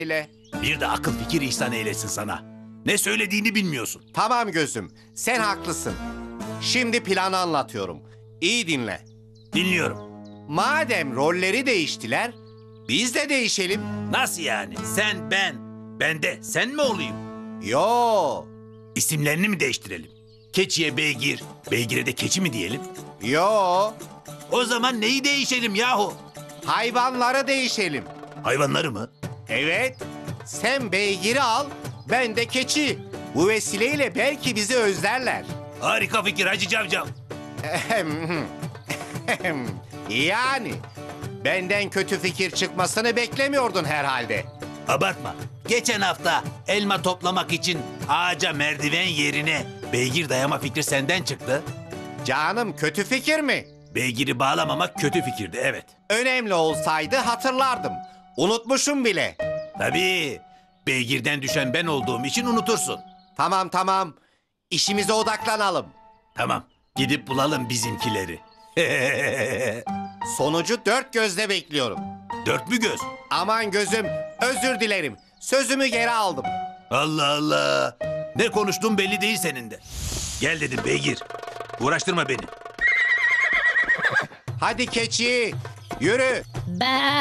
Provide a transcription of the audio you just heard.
ile. Bir de akıl fikir ihsan eylesin sana. Ne söylediğini bilmiyorsun. Tamam gözüm, sen haklısın. Şimdi planı anlatıyorum. İyi dinle. Dinliyorum. Madem rolleri değiştiler, biz de değişelim. Nasıl yani? Sen, ben. Ben de sen mi olayım? Yo, İsimlerini mi değiştirelim? Keçiye beygir, beygire de keçi mi diyelim? yo. O zaman neyi değişelim yahu? Hayvanları değişelim. Hayvanları mı? Evet, sen beygiri al, ben de keçi. Bu vesileyle belki bizi özlerler. Harika fikir Hacı Cavcav. Yani benden kötü fikir çıkmasını beklemiyordun herhalde. Abartma. Geçen hafta elma toplamak için ağaca merdiven yerine beygir dayama fikri senden çıktı. Canım kötü fikir mi? Beygiri bağlamamak kötü fikirdi, evet. Önemli olsaydı hatırlardım. Unutmuşum bile. Tabii. Beygirden düşen ben olduğum için unutursun. Tamam tamam. İşimize odaklanalım. Tamam. Gidip bulalım bizimkileri. Sonucu dört gözle bekliyorum. Dört mü göz? Aman gözüm, özür dilerim. Sözümü geri aldım. Allah Allah. Ne konuştuğun belli değil senin de. Gel dedim beygir. Uğraştırma beni. Hadi keçi, yürü.